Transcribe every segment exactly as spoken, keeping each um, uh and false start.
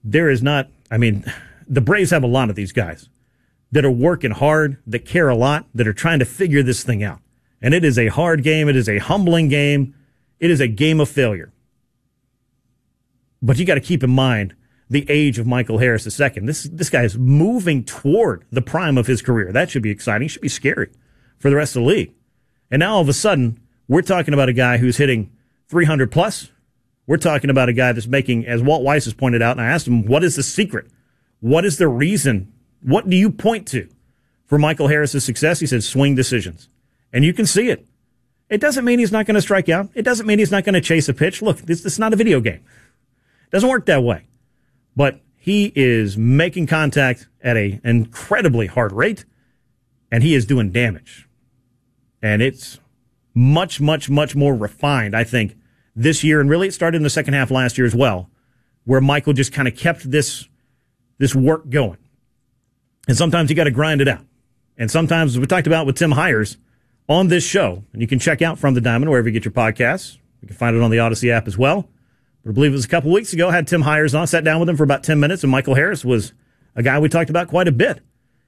there is not, I mean, the Braves have a lot of these guys that are working hard, that care a lot, that are trying to figure this thing out. And it is a hard game. It is a humbling game. It is a game of failure. But you got to keep in mind the age of Michael Harris the second. This, this guy is moving toward the prime of his career. That should be exciting. It should be scary for the rest of the league. And now all of a sudden, we're talking about a guy who's hitting three hundred plus. We're talking about a guy that's making, as Walt Weiss has pointed out, and I asked him, what is the secret? What is the reason? What do you point to for Michael Harris's success? He said swing decisions. And you can see it. It doesn't mean he's not going to strike out. It doesn't mean he's not going to chase a pitch. Look, this, this is not a video game. It doesn't work that way. But he is making contact at an incredibly hard rate, and he is doing damage. And it's much, much, much more refined, I think, this year. And really, it started in the second half last year as well, where Michael just kind of kept this, this work going. And sometimes you got to grind it out. And sometimes, as we talked about with Tim Hires on this show, and you can check out From the Diamond wherever you get your podcasts. You can find it on the Odyssey app as well. But I believe it was a couple weeks ago, I had Tim Hires on, sat down with him for about ten minutes, and Michael Harris was a guy we talked about quite a bit.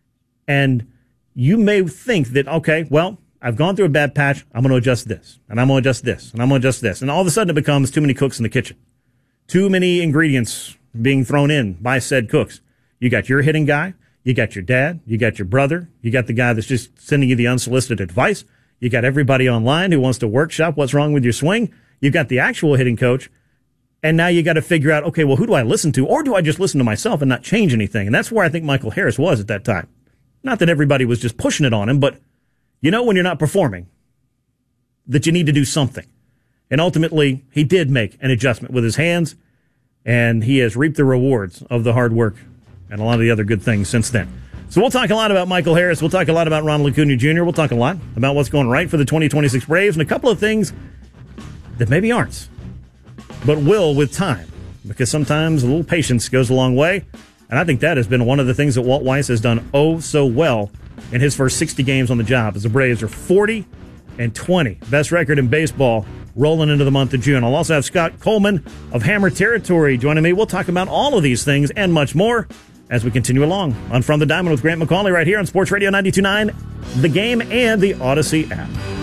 And you may think that, okay, well, I've gone through a bad patch, I'm going to adjust this, and I'm going to adjust this, and I'm going to adjust this. And all of a sudden it becomes too many cooks in the kitchen. Too many ingredients being thrown in by said cooks. You got your hitting guy, you got your dad, you got your brother, you got the guy that's just sending you the unsolicited advice, you got everybody online who wants to workshop what's wrong with your swing, you got the actual hitting coach, and now you got to figure out, okay, well, who do I listen to, or do I just listen to myself and not change anything? And that's where I think Michael Harris was at that time. Not that everybody was just pushing it on him, but you know when you're not performing that you need to do something. And ultimately, he did make an adjustment with his hands, and he has reaped the rewards of the hard work and a lot of the other good things since then. So we'll talk a lot about Michael Harris. We'll talk a lot about Ronald Acuna Junior We'll talk a lot about what's going right for the twenty twenty-six Braves and a couple of things that maybe aren't, but will with time, because sometimes a little patience goes a long way. And I think that has been one of the things that Walt Weiss has done oh so well in his first sixty games on the job, as the Braves are forty and twenty. Best record in baseball rolling into the month of June. I'll also have Scott Coleman of Hammer Territory joining me. We'll talk about all of these things and much more as we continue along on From the Diamond with Grant McCauley right here on Sports Radio ninety-two point nine, The Game, and the Odyssey app.